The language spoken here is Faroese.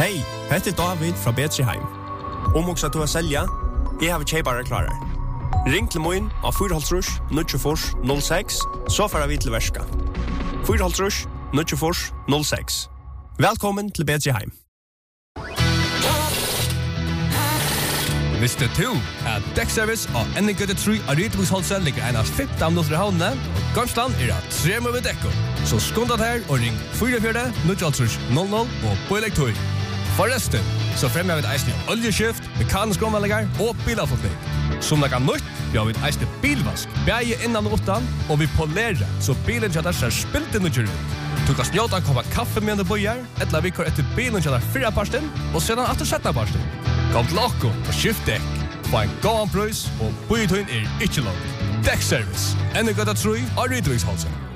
Hej, heter David fra Betriheim. Om också att du har sälja, jag har tjejbara klarar. Ring till mig av 4,5 06, så får vi till värska. 4,5 06. Välkommen till Betriheim. Visste du at Dekkservice og NG3 Aritibusholset ligger en av 15 minutter i havnene, og Gamsland at 3 med dekko. Så skånda her og ring 44-000 og på elektroi. Forresten, så fremmer vi et eisende oljeskift, mekanisk omvallinger og bilafotning. Som det kan nytt, vi et eisende bilvask, bæge innan og utan, og vi polerer, så bilen kjadar ser spilt inn og kjører ut. Du kan snjåta komme kaffe med en bøyer, eller vi kår etter bilen kjadar 4 parsten, og sedan atter 17 parsten. Kom til Akko og skift dekk. Få en god prøys, og bøyetøyen ikke lov. Dekkservice. NG3 Aritibusholset.